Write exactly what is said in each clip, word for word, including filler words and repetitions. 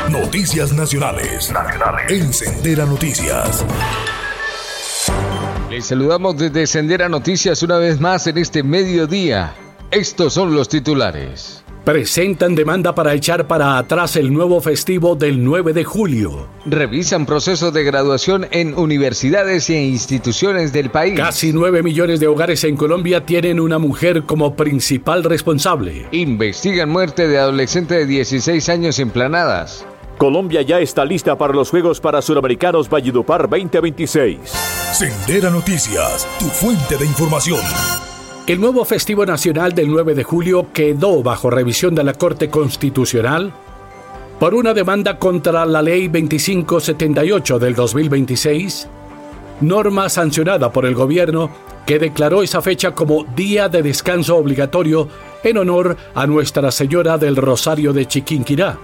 Noticias nacionales. Nacionales. En Sendera Noticias. Les saludamos desde Sendera Noticias una vez más en este mediodía. Estos son los titulares. Presentan demanda para echar para atrás el nuevo festivo del nueve de julio. Revisan procesos de graduación en universidades e instituciones del país. Casi nueve millones de hogares en Colombia tienen una mujer como principal responsable. Investigan muerte de adolescente de dieciséis años en Planadas. Colombia ya está lista para los Juegos para Suramericanos Valledupar veinte veintiséis. Sendera Noticias, tu fuente de información. El nuevo festivo nacional del nueve de julio quedó bajo revisión de la Corte Constitucional por una demanda contra la Ley veinticinco setenta y ocho del dos mil veintiséis, norma sancionada por el gobierno que declaró esa fecha como día de descanso obligatorio en honor a Nuestra Señora del Rosario de Chiquinquirá.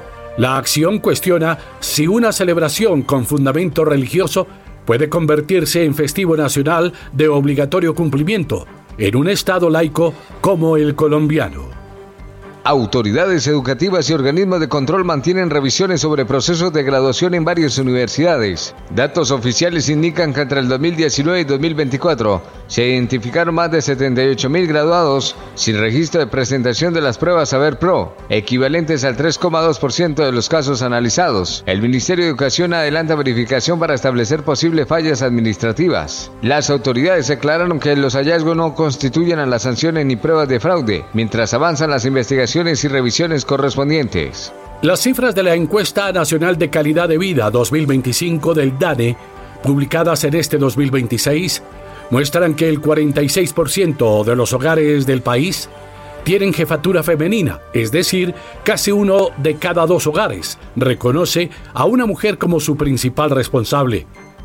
La acción cuestiona si una celebración con fundamento religioso puede convertirse en festivo nacional de obligatorio cumplimiento en un estado laico como el colombiano. Autoridades educativas y organismos de control mantienen revisiones sobre procesos de graduación en varias universidades. Datos oficiales indican que entre el dos mil diecinueve y dos mil veinticuatro se identificaron más de setenta y ocho mil graduados sin registro de presentación de las pruebas Saber Pro, equivalentes al tres coma dos por ciento de los casos analizados. El Ministerio de Educación adelanta verificación para establecer posibles fallas administrativas. Las autoridades aclararon que los hallazgos no constituyen a las sanciones ni pruebas de fraude, mientras avanzan las investigaciones y revisiones correspondientes. Las cifras de la Encuesta Nacional de Calidad de Vida dos mil veinticinco del DANE, publicadas en este dos mil veintiséis, muestran que el cuarenta y seis por ciento de los hogares del país tienen jefatura femenina, es decir, casi uno de cada dos hogares reconoce a una mujer como su principal responsable.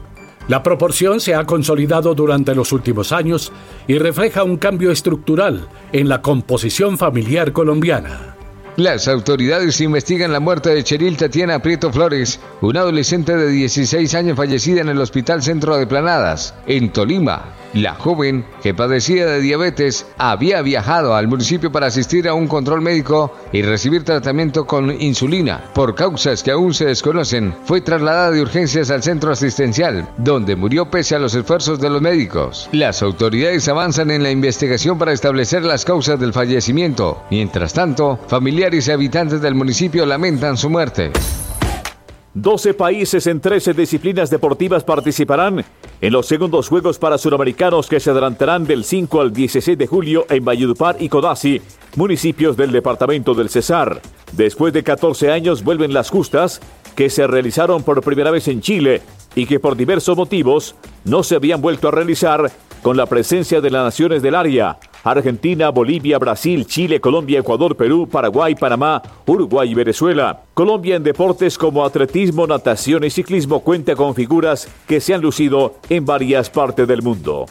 La proporción se ha consolidado durante los últimos años y refleja un cambio estructural en la composición familiar colombiana. Las autoridades investigan la muerte de Cheryl Tatiana Prieto Flores, una adolescente de dieciséis años fallecida en el Hospital Centro de Planadas, en Tolima. La joven, que padecía de diabetes, había viajado al municipio para asistir a un control médico y recibir tratamiento con insulina. Por causas que aún se desconocen, fue trasladada de urgencias al centro asistencial, donde murió pese a los esfuerzos de los médicos. Las autoridades avanzan en la investigación para establecer las causas del fallecimiento. Mientras tanto, familiares y habitantes del municipio lamentan su muerte. doce países en trece disciplinas deportivas participarán en los segundos Juegos para Suramericanos que se adelantarán del cinco al dieciséis de julio en Valledupar y Codazzi, municipios del departamento del Cesar. Después de catorce años vuelven las justas, que se realizaron por primera vez en Chile y que por diversos motivos no se habían vuelto a realizar con la presencia de las naciones del área: Argentina, Bolivia, Brasil, Chile, Colombia, Ecuador, Perú, Paraguay, Panamá, Uruguay y Venezuela. Colombia en deportes como atletismo, natación y ciclismo cuenta con figuras que se han lucido en varias partes del mundo.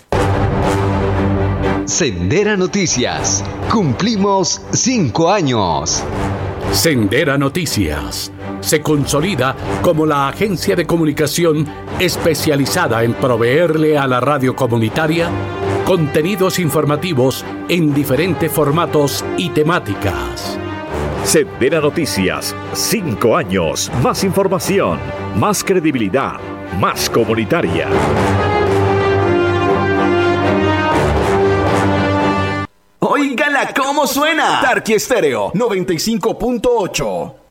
Sendera Noticias. Cumplimos cinco años. Sendera Noticias se consolida como la agencia de comunicación especializada en proveerle a la radio comunitaria contenidos informativos en diferentes formatos y temáticas. Sendera Noticias, cinco años, más información, más credibilidad, más comunitaria. ¡Óigala cómo suena! Tarqui Estéreo noventa y cinco punto ocho.